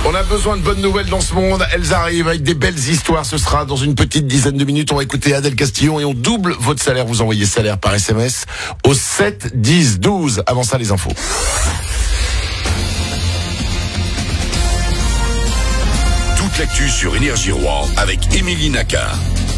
On a besoin de bonnes nouvelles dans ce monde. Elles arrivent avec des belles histoires. Ce sera dans une petite dizaine de minutes. On va écouter Adèle Castillon et on double votre salaire. Vous envoyez salaire par SMS au 7 10 12. Avant ça, les infos. Toute l'actu sur Énergie Rouen avec Émilie Naka.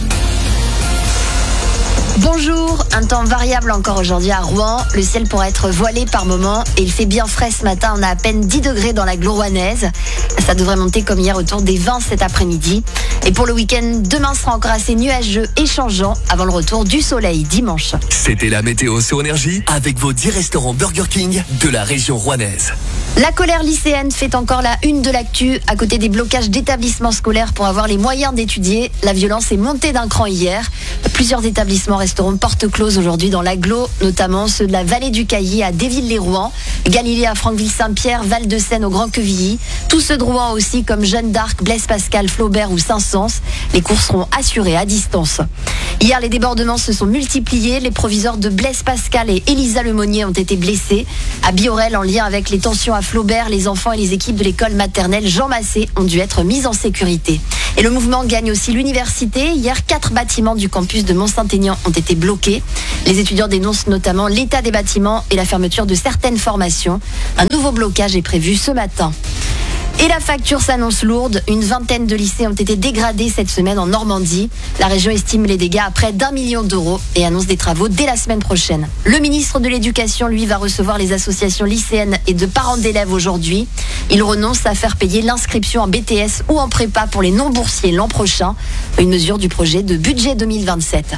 Bonjour, un temps variable encore aujourd'hui à Rouen. Le ciel pourrait être voilé par moments et il fait bien frais ce matin. On a à peine 10 degrés dans l'agglo rouennaise. Ça devrait monter comme hier autour des 20 cet après-midi. Et pour le week-end, demain sera encore assez nuageux et changeant avant le retour du soleil dimanche. C'était la météo sur Énergie avec vos 10 restaurants Burger King de la région rouennaise. La colère lycéenne fait encore la une de l'actu. À côté des blocages d'établissements scolaires pour avoir les moyens d'étudier, la violence est montée d'un cran hier. Plusieurs établissements resteront porte close aujourd'hui dans l'agglo, notamment ceux de la vallée du Cailly à Déville-les-Rouen, Galilée à Franqueville-Saint-Pierre, Val-de-Seine au Grand-Quevilly. Tous ceux de Rouen aussi, comme Jeanne d'Arc, Blaise-Pascal, Flaubert ou Saint-Saëns. Les cours seront assurés à distance. Hier, les débordements se sont multipliés. Les proviseurs de Blaise-Pascal et Élisa Lemonnier ont été blessés. À Biorel, en lien avec les tensions à Flaubert, les enfants et les équipes de l'école maternelle Jean Massé ont dû être mis en sécurité. Et le mouvement gagne aussi l'université. Hier, 4 bâtiments du campus de Mont-Saint-Aignan ont été bloqués. Les étudiants dénoncent notamment l'état des bâtiments et la fermeture de certaines formations. Un nouveau blocage est prévu ce matin. Et la facture s'annonce lourde. Une vingtaine de lycées ont été dégradés cette semaine en Normandie. La région estime les dégâts à près d'1 million d'euros et annonce des travaux dès la semaine prochaine. Le ministre de l'Éducation, lui, va recevoir les associations lycéennes et de parents d'élèves aujourd'hui. Il renonce à faire payer l'inscription en BTS ou en prépa pour les non-boursiers l'an prochain. Une mesure du projet de budget 2027.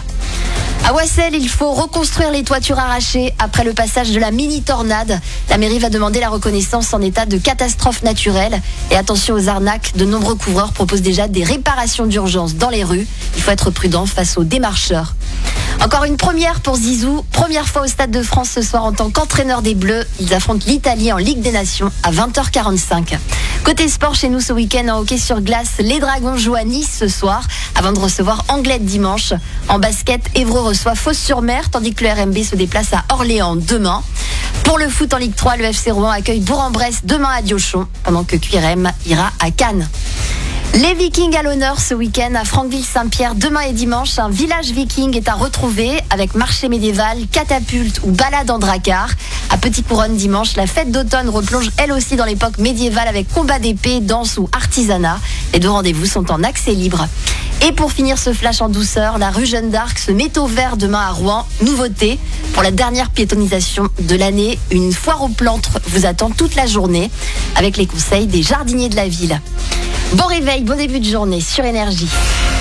À Oissel, il faut reconstruire les toitures arrachées après le passage de la mini-tornade. La mairie va demander la reconnaissance en état de catastrophe naturelle. Et attention aux arnaques, de nombreux couvreurs proposent déjà des réparations d'urgence dans les rues. Il faut être prudent face aux démarcheurs. Encore une première pour Zizou. Première fois au Stade de France ce soir en tant qu'entraîneur des Bleus. Ils affrontent l'Italie en Ligue des Nations à 20h45. Côté sport, chez nous ce week-end en hockey sur glace, les Dragons jouent à Nice ce soir avant de recevoir Anglet dimanche. En basket, Évreux reçoit Fos-sur-Mer tandis que le RMB se déplace à Orléans demain. Pour le foot en Ligue 3, le FC Rouen accueille Bourg-en-Bresse demain à Diochon pendant que QRM ira à Cannes. Les Vikings à l'honneur ce week-end à Franqueville-Saint-Pierre. Demain et dimanche, un village viking est à retrouver avec marché médiéval, catapulte ou balade en dracar. À Petit-Couronne dimanche, la fête d'automne replonge elle aussi dans l'époque médiévale avec combat d'épée, danse ou artisanat. Les 2 rendez-vous sont en accès libre. Et pour finir ce flash en douceur, la rue Jeanne d'Arc se met au vert demain à Rouen. Nouveauté, pour la dernière piétonisation de l'année, une foire aux plantes vous attend toute la journée avec les conseils des jardiniers de la ville. Bon réveil, bon début de journée sur Énergie.